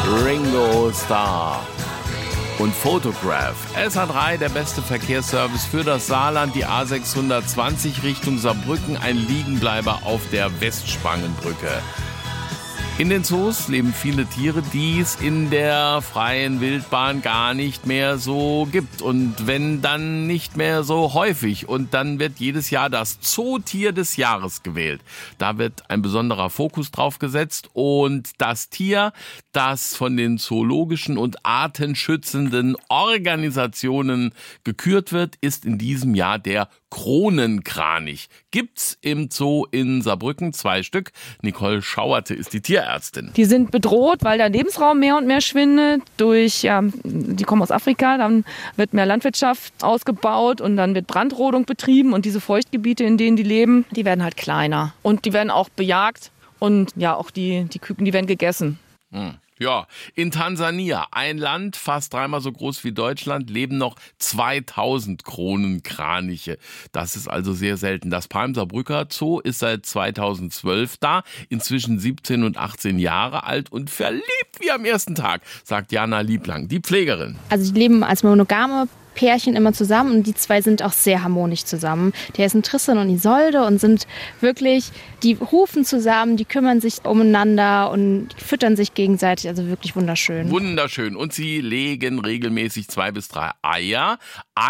Ringo Starr und Photograph. SH3, der beste Verkehrsservice für das Saarland, die A620 Richtung Saarbrücken, ein Liegenbleiber auf der Westspangenbrücke. In den Zoos leben viele Tiere, die es in der freien Wildbahn gar nicht mehr so gibt. Und wenn, dann nicht mehr so häufig. Und dann wird jedes Jahr das Zootier des Jahres gewählt. Da wird ein besonderer Fokus drauf gesetzt. Und das Tier, das von den zoologischen und artenschützenden Organisationen gekürt wird, ist in diesem Jahr der Kronenkranich. Gibt's im Zoo in Saarbrücken 2 Stück. Nicole Schauerte ist die Tierärztin. Die sind bedroht, weil der Lebensraum mehr und mehr schwindet. Die kommen aus Afrika, dann wird mehr Landwirtschaft ausgebaut und dann wird Brandrodung betrieben. Und diese Feuchtgebiete, in denen die leben, die werden halt kleiner. Und die werden auch bejagt und ja, auch die Küken, die werden gegessen. Ja, in Tansania, ein Land fast 3-mal so groß wie Deutschland, leben noch 2000 Kronenkraniche. Das ist also sehr selten. Das Palm-Saarbrücker Zoo ist seit 2012 da, inzwischen 17 und 18 Jahre alt und verliebt wie am ersten Tag, sagt Jana Lieblang, die Pflegerin. Also die leben als monogame Pärchen immer zusammen und die 2 sind auch sehr harmonisch zusammen. Die heißen Tristan und Isolde und sind wirklich, die rufen zusammen, die kümmern sich umeinander und füttern sich gegenseitig, also wirklich wunderschön. Wunderschön. Und sie legen regelmäßig 2 bis 3 Eier.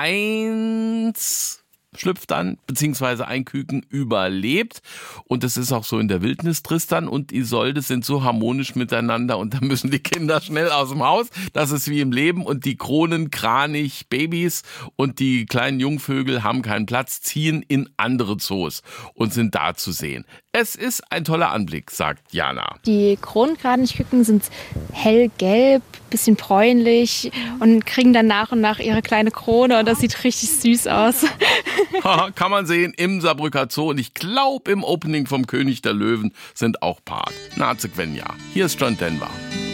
Eins schlüpft dann, beziehungsweise ein Küken überlebt. Und das ist auch so in der Wildnis. Tristan und Isolde sind so harmonisch miteinander und da müssen die Kinder schnell aus dem Haus. Das ist wie im Leben. Und die Kronenkranich-Babys und die kleinen Jungvögel haben keinen Platz, ziehen in andere Zoos und sind da zu sehen. Es ist ein toller Anblick, sagt Jana. Die Kronenkranichküken sind hellgelb, bisschen bräunlich und kriegen dann nach und nach ihre kleine Krone und das sieht richtig süß aus. Kann man sehen im Saarbrücker Zoo und ich glaube im Opening vom König der Löwen sind auch Part. Naze Quenya. Hier ist John Denver.